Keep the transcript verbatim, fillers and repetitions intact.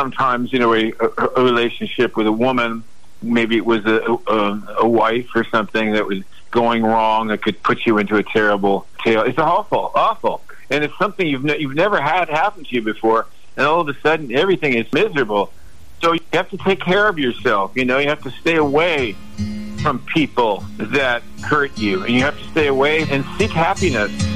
sometimes, you know, a, a relationship with a woman, maybe it was a, a, a wife or something that was going wrong that could put you into a terrible tale. It's awful, awful. And it's something you've ne- you've never had happen to you before, and all of a sudden everything is miserable. So you have to take care of yourself. You know, you have to stay away from people that hurt you, and you have to stay away and seek happiness.